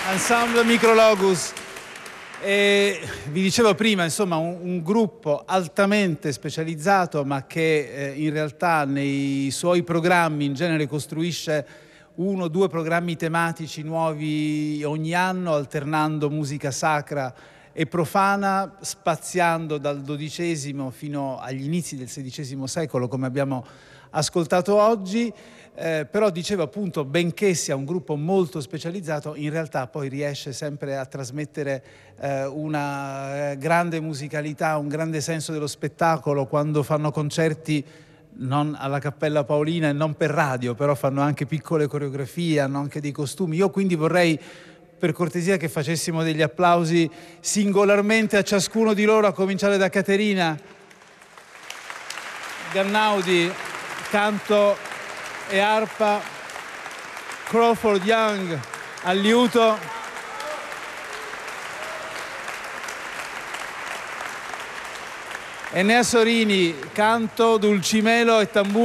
Ensemble Micrologus. E vi dicevo prima, insomma, un gruppo altamente specializzato, ma che in realtà nei suoi programmi in genere costruisce 1 o 2 programmi tematici nuovi ogni anno, alternando musica sacra e profana, spaziando dal XII fino agli inizi del XVI secolo, come abbiamo ascoltato oggi. Però dicevo appunto, benché sia un gruppo molto specializzato, in realtà poi riesce sempre a trasmettere una grande musicalità, un grande senso dello spettacolo. Quando fanno concerti non alla Cappella Paolina e non per radio, però fanno anche piccole coreografie, hanno anche dei costumi. Io quindi vorrei, per cortesia, che facessimo degli applausi singolarmente a ciascuno di loro, a cominciare da Caterina Gannaudi, canto e arpa, Crawford Young al liuto, Enea Sorini, canto, dulcimelo e tamburo.